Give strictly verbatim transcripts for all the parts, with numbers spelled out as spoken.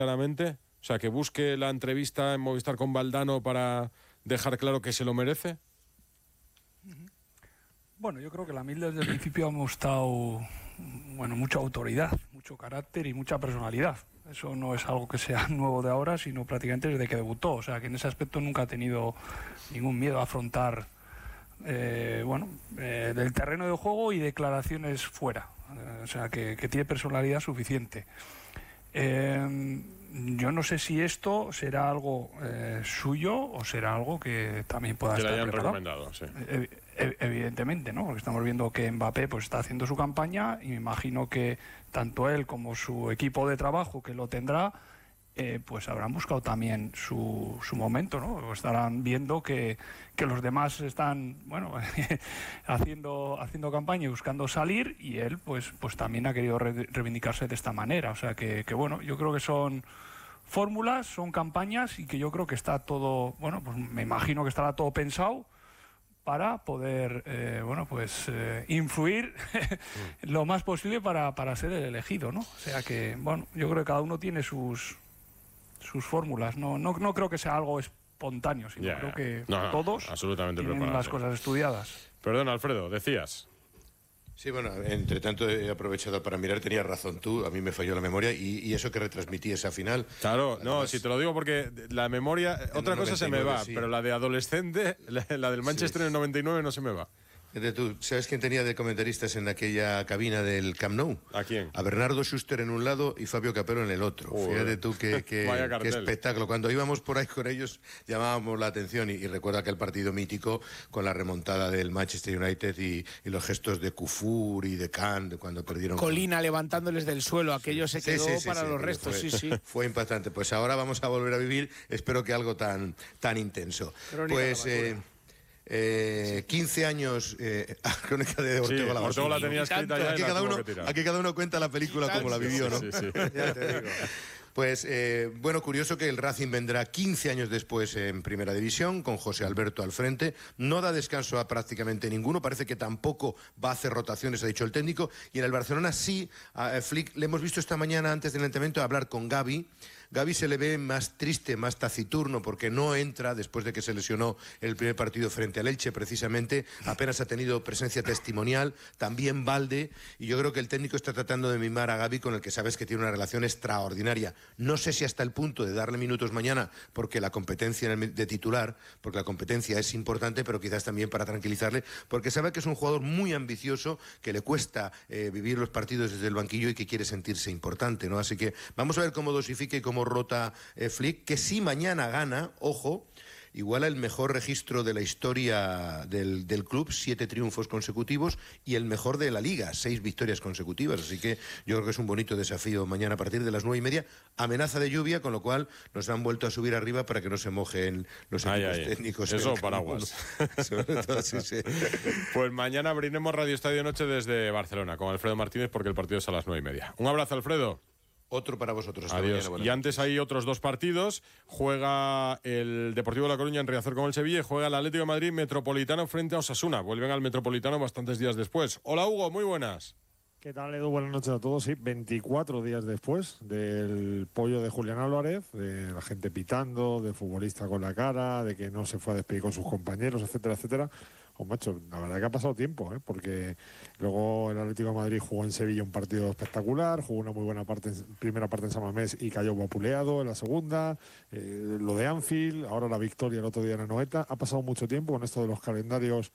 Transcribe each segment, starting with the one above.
claramente? O sea, que busque la entrevista en Movistar con Valdano para dejar claro que se lo merece. Bueno, yo creo que la Mil desde el principio ha mostrado, bueno, mucha autoridad, mucho carácter y mucha personalidad. Eso no es algo que sea nuevo de ahora, sino prácticamente desde que debutó. O sea, que en ese aspecto nunca ha tenido ningún miedo a afrontar, eh, bueno, eh, del terreno de juego y declaraciones fuera. Eh, o sea, que, que tiene personalidad suficiente. Eh, yo no sé si esto será algo eh, suyo o será algo que también pueda que estar le hayan preparado. recomendado, sí. Eh, eh, evidentemente, ¿no? Porque estamos viendo que Mbappé pues está haciendo su campaña y me imagino que tanto él como su equipo de trabajo que lo tendrá, eh, pues habrán buscado también su, su momento, ¿no? Estarán viendo que, que los demás están, bueno, haciendo haciendo campaña y buscando salir, y él pues pues también ha querido re reivindicarse de esta manera. O sea que, que bueno, yo creo que son fórmulas, son campañas, y que yo creo que está todo, bueno, pues me imagino que estará todo pensado para poder, eh, bueno, pues eh, influir lo más posible para, para ser el elegido, ¿no? O sea que, bueno, yo creo que cada uno tiene sus sus fórmulas. No, no, no creo que sea algo espontáneo, sino yeah. creo que no, no, todos absolutamente tienen preparado. las cosas estudiadas. Perdón, Alfredo, decías. Sí, bueno, entre tanto he aprovechado para mirar, tenías razón tú, a mí me falló la memoria, y, y eso que retransmití esa final. Claro, además, no, si te lo digo porque la memoria, otra cosa se me va, sí. Pero la de adolescente, la, la del Manchester sí. En el noventa y nueve no se me va. ¿Tú sabes quién tenía de comentaristas en aquella cabina del Camp Nou? ¿A quién? A Bernardo Schuster en un lado y Fabio Capello en el otro. Uy, fíjate tú qué, qué, qué espectáculo. Cuando íbamos por ahí con ellos llamábamos la atención, y, y recuerda aquel partido mítico con la remontada del Manchester United y, y los gestos de Kufur y de Khan de cuando perdieron. Colina con... levantándoles del suelo, aquello se quedó sí, sí, sí, para sí, los restos, fue, sí, sí. Fue impactante. Pues ahora vamos a volver a vivir, espero que algo tan, tan intenso. Crónica pues... Eh, sí. quince años eh, Crónica de Ortega sí, la Ortega la tenía escrita ya. Aquí, la cada uno, que aquí cada uno cuenta la película sí, como sí, la vivió, sí, ¿no? Sí, sí. Ya te digo. Pues eh, bueno, curioso que el Racing vendrá quince años después en Primera División, con José Alberto al frente. No da descanso a prácticamente ninguno, parece que tampoco va a hacer rotaciones, ha dicho el técnico. Y en el Barcelona sí, a Flick le hemos visto esta mañana antes del entrenamiento hablar con Gavi. Gavi se le ve más triste, más taciturno, porque no entra después de que se lesionó el primer partido frente al Elche, precisamente. Apenas ha tenido presencia testimonial, también Valde, y yo creo que el técnico está tratando de mimar a Gavi, con el que sabes que tiene una relación extraordinaria. No sé si hasta el punto de darle minutos mañana, porque la competencia de titular, porque la competencia es importante, pero quizás también para tranquilizarle, porque sabe que es un jugador muy ambicioso, que le cuesta eh, vivir los partidos desde el banquillo y que quiere sentirse importante, ¿no? Así que vamos a ver cómo dosifica y cómo rota eh, Flick, que si mañana gana, ojo, iguala el mejor registro de la historia del, del club, siete triunfos consecutivos, y el mejor de la Liga, seis victorias consecutivas. Así que yo creo que es un bonito desafío mañana a partir de las nueve y media. Amenaza de lluvia, con lo cual nos han vuelto a subir arriba para que no se mojen los equipos ay, ay, técnicos. Eso, paraguas. Sobre todo, sí, sí. Pues mañana abriremos Radio Estadio Noche desde Barcelona con Alfredo Martínez, porque el partido es a las nueve y media. Un abrazo, Alfredo. Otro para vosotros. Hasta Adiós. Mañana, y antes hay otros dos partidos. Juega el Deportivo de La Coruña en Riazor con el Sevilla, y juega el Atlético de Madrid Metropolitano frente a Osasuna. Vuelven al Metropolitano bastantes días después. Hola, Hugo, muy buenas. ¿Qué tal, Edu? Buenas noches a todos. Sí, veinticuatro días después del pollo de Julián Álvarez, de la gente pitando, de futbolista con la cara, de que no se fue a despedir con sus compañeros, etcétera, etcétera. Pues macho, la verdad que ha pasado tiempo, ¿eh? Porque luego el Atlético de Madrid jugó en Sevilla un partido espectacular, jugó una muy buena parte, primera parte en San Mamés y cayó vapuleado en la segunda, eh, lo de Anfield, ahora la victoria el otro día en Anoeta. Ha pasado mucho tiempo con esto de los calendarios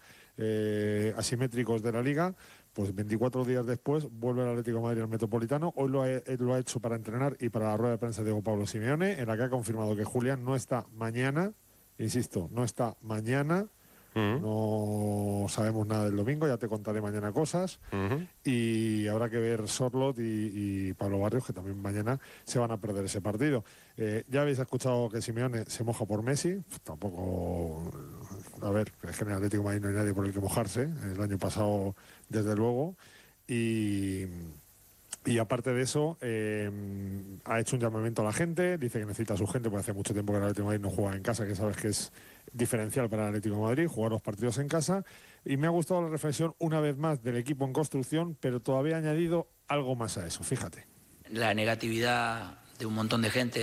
eh, asimétricos de la Liga. Pues veinticuatro días después vuelve el Atlético de Madrid al Metropolitano. Hoy lo ha, lo ha hecho para entrenar y para la rueda de prensa de Diego Pablo Simeone, en la que ha confirmado que Julián no está mañana, insisto, no está mañana. Uh-huh. No sabemos nada del domingo, ya te contaré mañana cosas. Uh-huh. Y habrá que ver Sorlot y, y Pablo Barrios, que también mañana se van a perder ese partido. Eh, ya habéis escuchado que Simeone se moja por Messi. Pues tampoco, a ver, es que en el Atlético de Madrid no hay nadie por el que mojarse. El año pasado, desde luego. Y... Y aparte de eso, eh, ha hecho un llamamiento a la gente, dice que necesita a su gente, porque hace mucho tiempo que el Atlético de Madrid no juega en casa, que sabes que es diferencial para el Atlético de Madrid, jugar los partidos en casa. Y me ha gustado la reflexión una vez más del equipo en construcción, pero todavía ha añadido algo más a eso, fíjate. La negatividad de un montón de gente